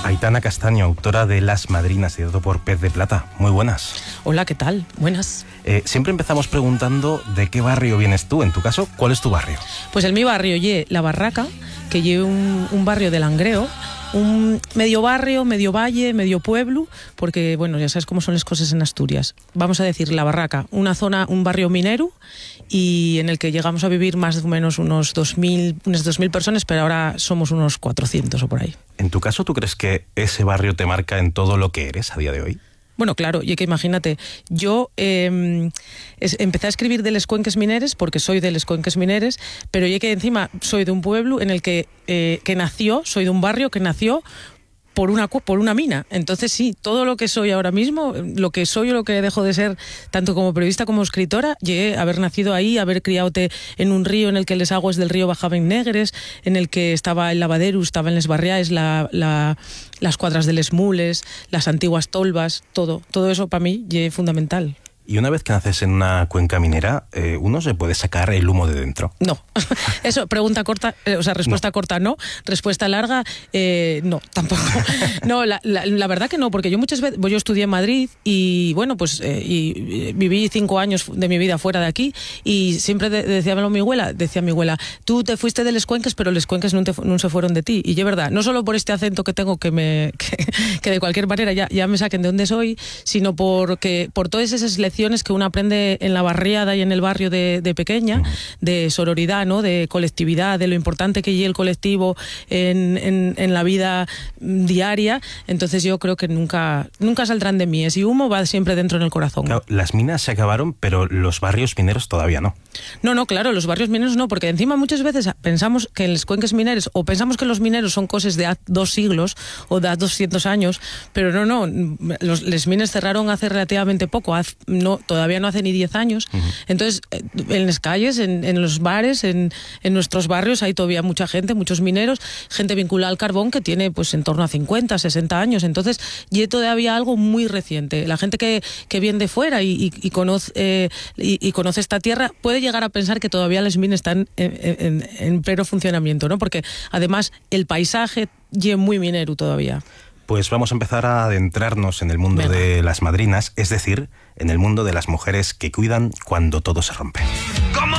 Aitana Castaño, autora de Las Madrinas, editado por Pez de Plata. Muy buenas. Hola, ¿qué tal? Buenas. Siempre empezamos preguntando de qué barrio vienes tú. En tu caso, ¿cuál es tu barrio? Pues en mi barrio, La Barraca, que lleve un barrio de Langreo, un medio barrio, medio valle, medio pueblo, porque, bueno, ya sabes cómo son las cosas en Asturias. Vamos a decir La Barraca, una zona, un barrio minero, y en el que llegamos a vivir más o menos unas 2.000 personas, pero ahora somos unos 400 o por ahí. En tu caso, ¿tú crees que ese barrio te marca en todo lo que eres a día de hoy? Bueno, claro, y que imagínate, yo empecé a escribir de les cuenques mineres porque soy de les cuenques mineres, pero yo que encima soy de un pueblo en el que nació, soy de un barrio que nació por una mina. Entonces sí, todo lo que soy ahora mismo, lo que soy o lo que dejo de ser, tanto como periodista como escritora, llegué a haber nacido ahí, haber criadote en un río en el que las aguas del río bajaban negres, en el que estaba el lavadero, estaba en les barriaes, las cuadras de les mules, las antiguas tolvas, todo eso para mí es fundamental. Y una vez que naces en una cuenca minera, ¿uno se puede sacar el humo de dentro? No. Eso, pregunta corta, respuesta corta no, respuesta larga, no, tampoco. No, la verdad que no, porque yo muchas veces, yo estudié en Madrid y bueno, pues y viví 5 años de mi vida fuera de aquí y siempre decía mi abuela, tú te fuiste de les cuenques, pero les cuenques no se fueron de ti. Y es verdad, no solo por este acento que tengo que de cualquier manera ya me saquen de donde soy, sino por todas esas lecciones que uno aprende en la barriada y en el barrio de pequeña, de sororidad, ¿no? De colectividad, de lo importante que es el colectivo en la vida diaria. Entonces yo creo que nunca saldrán de mí. Ese humo va siempre dentro en el corazón. Claro, las minas se acabaron, pero los barrios mineros todavía no. No, claro, los barrios mineros no, porque encima muchas veces pensamos que en los cuenques mineros, o pensamos que los mineros son cosas de 2 siglos o de 200 años, pero no, les mines cerraron hace relativamente poco, todavía no hace ni 10 años. Entonces, en las calles, en los bares, en nuestros barrios hay todavía mucha gente, muchos mineros, gente vinculada al carbón que tiene pues en torno a 50, 60 años. Entonces, y todavía algo muy reciente. La gente que viene de fuera y conoce esta tierra puede llegar a pensar que todavía las minas están en pleno funcionamiento, ¿no? Porque además el paisaje es muy minero todavía. Pues vamos a empezar a adentrarnos en el mundo de las madrinas, es decir, en el mundo de las mujeres que cuidan cuando todo se rompe.